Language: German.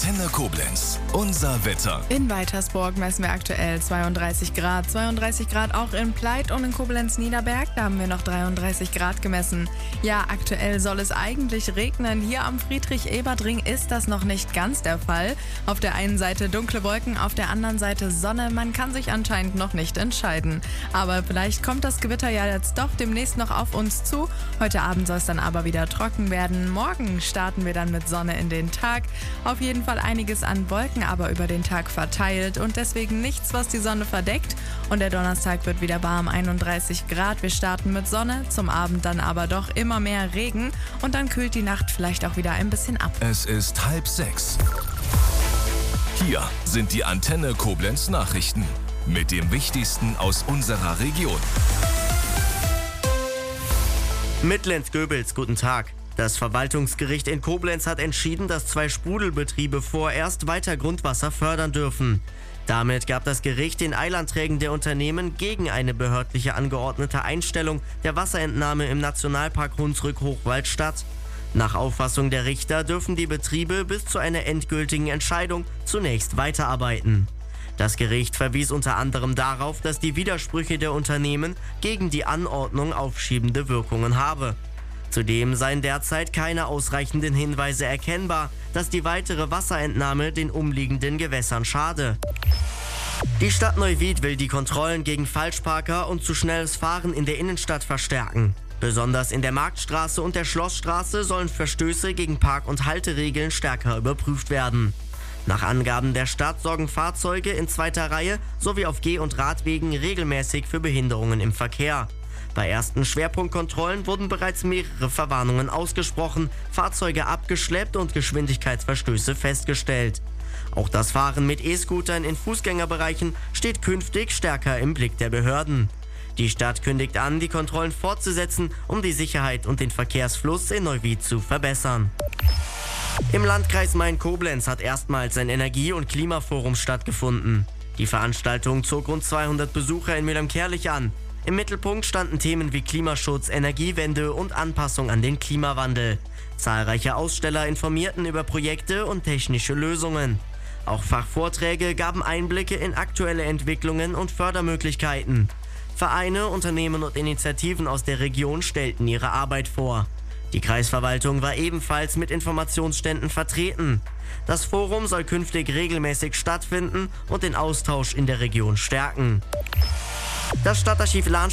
Antenne Koblenz. Unser Wetter. In Weitersburg messen wir aktuell 32 Grad. 32 Grad auch in Pleit und in Koblenz-Niederberg. Da haben wir noch 33 Grad gemessen. Ja, aktuell soll es eigentlich regnen. Hier am Friedrich-Ebert-Ring ist das noch nicht ganz der Fall. Auf der einen Seite dunkle Wolken, auf der anderen Seite Sonne. Man kann sich anscheinend noch nicht entscheiden. Aber vielleicht kommt das Gewitter ja jetzt doch demnächst noch auf uns zu. Heute Abend soll es dann aber wieder trocken werden. Morgen starten wir dann mit Sonne in den Tag. Auf jeden Fall einiges an Wolken, aber über den Tag verteilt und deswegen nichts, was die Sonne verdeckt. Und der Donnerstag wird wieder warm, 31 Grad. Wir starten mit Sonne, zum Abend dann aber doch immer mehr Regen und dann kühlt die Nacht vielleicht auch wieder ein bisschen ab. Es ist 5:30. Hier sind die Antenne Koblenz Nachrichten mit dem Wichtigsten aus unserer Region. Mitlenz-Göbels, guten Tag. Das Verwaltungsgericht in Koblenz hat entschieden, dass 2 Sprudelbetriebe vorerst weiter Grundwasser fördern dürfen. Damit gab das Gericht den Eilanträgen der Unternehmen gegen eine behördliche angeordnete Einstellung der Wasserentnahme im Nationalpark Hunsrück-Hochwald statt. Nach Auffassung der Richter dürfen die Betriebe bis zu einer endgültigen Entscheidung zunächst weiterarbeiten. Das Gericht verwies unter anderem darauf, dass die Widersprüche der Unternehmen gegen die Anordnung aufschiebende Wirkungen habe. Zudem seien derzeit keine ausreichenden Hinweise erkennbar, dass die weitere Wasserentnahme den umliegenden Gewässern schade. Die Stadt Neuwied will die Kontrollen gegen Falschparker und zu schnelles Fahren in der Innenstadt verstärken. Besonders in der Marktstraße und der Schlossstraße sollen Verstöße gegen Park- und Halteregeln stärker überprüft werden. Nach Angaben der Stadt sorgen Fahrzeuge in zweiter Reihe sowie auf Geh- und Radwegen regelmäßig für Behinderungen im Verkehr. Bei ersten Schwerpunktkontrollen wurden bereits mehrere Verwarnungen ausgesprochen, Fahrzeuge abgeschleppt und Geschwindigkeitsverstöße festgestellt. Auch das Fahren mit E-Scootern in Fußgängerbereichen steht künftig stärker im Blick der Behörden. Die Stadt kündigt an, die Kontrollen fortzusetzen, um die Sicherheit und den Verkehrsfluss in Neuwied zu verbessern. Im Landkreis Main-Koblenz hat erstmals ein Energie- und Klimaforum stattgefunden. Die Veranstaltung zog rund 200 Besucher in Mülheim-Kärlich an. Im Mittelpunkt standen Themen wie Klimaschutz, Energiewende und Anpassung an den Klimawandel. Zahlreiche Aussteller informierten über Projekte und technische Lösungen. Auch Fachvorträge gaben Einblicke in aktuelle Entwicklungen und Fördermöglichkeiten. Vereine, Unternehmen und Initiativen aus der Region stellten ihre Arbeit vor. Die Kreisverwaltung war ebenfalls mit Informationsständen vertreten. Das Forum soll künftig regelmäßig stattfinden und den Austausch in der Region stärken. Das Stadtarchiv